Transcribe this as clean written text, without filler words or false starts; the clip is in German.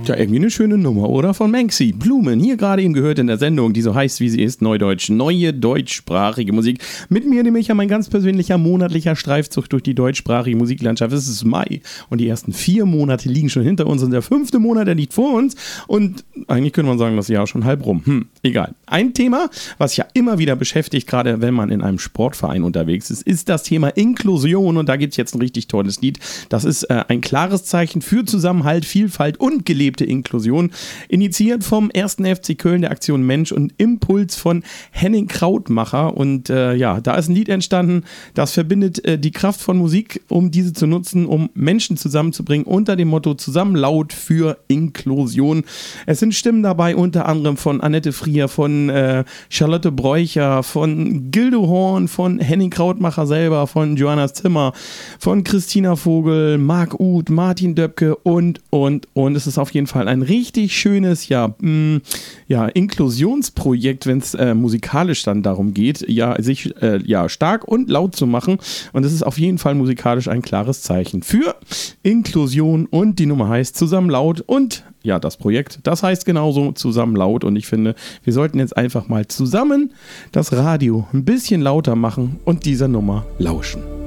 Ja, irgendwie eine schöne Nummer, oder? Von Manxi. Blumen, hier gerade eben gehört in der Sendung, die so heißt, wie sie ist, Neudeutsch. Neue deutschsprachige Musik. Mit mir nämlich ja mein ganz persönlicher monatlicher Streifzug durch die deutschsprachige Musiklandschaft. Es ist Mai und die ersten 4 Monate liegen schon hinter uns und der 5. Monat, der liegt vor uns. Und eigentlich könnte man sagen, das Jahr schon halb rum. Egal. Ein Thema, was ja immer wieder beschäftigt, gerade wenn man in einem Sportverein unterwegs ist, ist das Thema Inklusion. Und da gibt es jetzt ein richtig tolles Lied. Das ist ein klares Zeichen für Zusammenhalt, Vielfalt und gelebte Inklusion. Initiiert vom 1. FC Köln, der Aktion Mensch, und Impuls von Henning Krautmacher. Und ja, da ist ein Lied entstanden, das verbindet die Kraft von Musik, um diese zu nutzen, um Menschen zusammenzubringen, unter dem Motto Zusammen laut für Inklusion. Es sind Stimmen dabei, unter anderem von Annette Frier, von Charlotte Bräucher, von Gildo Horn, von Henning Krautmacher selber, von Johanna Zimmer, von Christina Vogel, Marc Uth, Martin Döpke und. Es ist auf jeden Fall ein richtig schönes, Inklusionsprojekt, wenn es musikalisch dann darum geht, sich stark und laut zu machen. Und es ist auf jeden Fall musikalisch ein klares Zeichen für Inklusion. Und die Nummer heißt Zusammen laut und ja, das Projekt, das heißt genauso Zusammen laut. Und ich finde, wir sollten jetzt einfach mal zusammen das Radio ein bisschen lauter machen und dieser Nummer lauschen.